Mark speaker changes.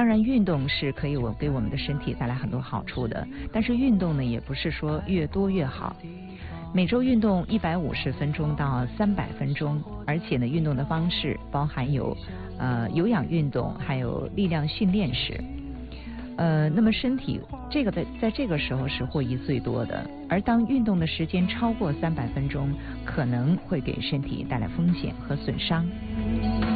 Speaker 1: 然运动是可以给我们的身体带来很多好处的，但是运动呢也不是说越多越好。每周运动150分钟到300分钟，而且呢运动的方式包含有有氧运动还有力量训练时。那么身体这个在这个时候是获益最多的，而当运动的时间超过300分钟，可能会给身体带来风险和损伤。